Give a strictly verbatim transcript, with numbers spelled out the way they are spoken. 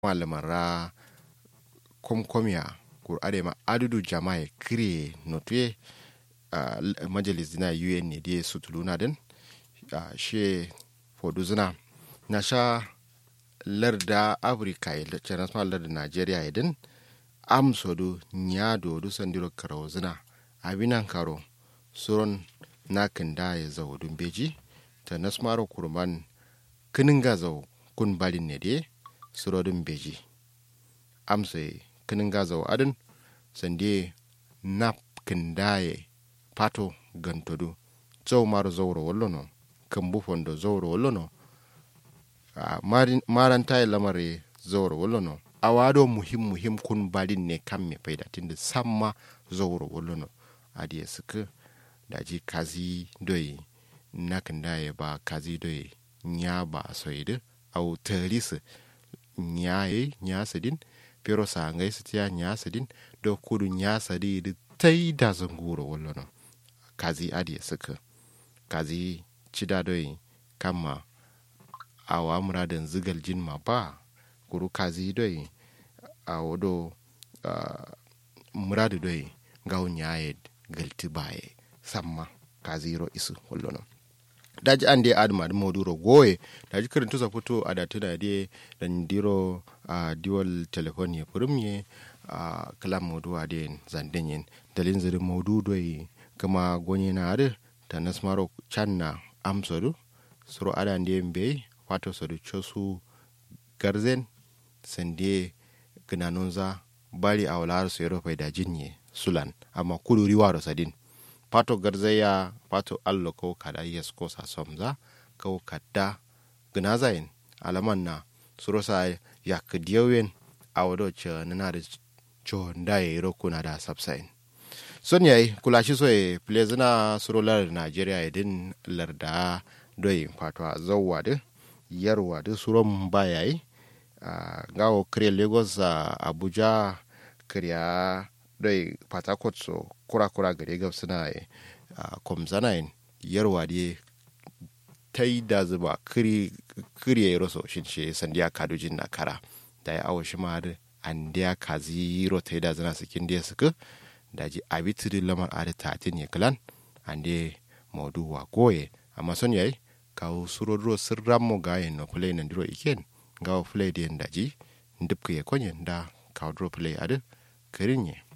malamara komkomiya kur adema adudu jama'a kire notwe uh, majalis dina U N ne die sutuluna den uh, she foduzuna na sha larda Afrika ya chana sma larda Nigeria idin am sodu nyado du sandiro karawzuna abinan karo suron na kanda ya zawo dumbeji ta nasmaro kurman kinin gazaw kun balin ne de surodin beji amse kinin gazaw adin sande nap kindaye pato gantodu tsaw mar zawro wallono kambu fondo zawro wallono maran tayi lamare zawro wallono awado muhim muhim kun balin ne kamme faida tinde samma zawro wallono adiye suka daji kazi doyi nakindaye ba kazi doyi nya ba soide au terisi nyaye nya sadin pero sa ngai sitiya nya sadin do kudu nya sadi de tai da zanguro wallono kazi adi suka kazi cida doyi kama awa muradin zigal jin ma ba kuru kazi doyi awodo uh, muradu doyi gaw nyaye galti baye samma kaziro isu wallono daji ande adma da moduro goye daji kirin tusa fito a da tuna de dan diro a dual telephone ya premier a kalam modu ade zandenyen dalin zuri modu doyi kuma gonye na ade ta nasmaro channa amsodu suro ada ande mbe wato sodu chosu garzen sande gnanonza bali awlar so yero fayda jinye sulan amma kuluri waro sadin pato garzaya pato allo ko kada yes ko sa somza ko kadda gnazain alaman na surosa yak diawen awdo cha nana da cho ndai roku na da subsain son yayi kulashi so e plezina surolar Nigeria idin larda doyi pato zawwa de yarwa de surom bayai gawo kre Lagos Abuja kriya doi patakot so kura kura gare gab suna a komzanayin yarwa de ta yi da zuba kiri ya roso shi ce sandiya kadujin na kara da ya awo shi ma da an da ya kazi ro ta yi da zana sikin da ya suka da ji abitiri lamar adi tatin ya kilan an da maudu wa goye amma son yayi kawo surodro sirran mu gayen no play nan diro iken gawo play da yan daji ndipka ya konyen da kawo dro play adi kirin ye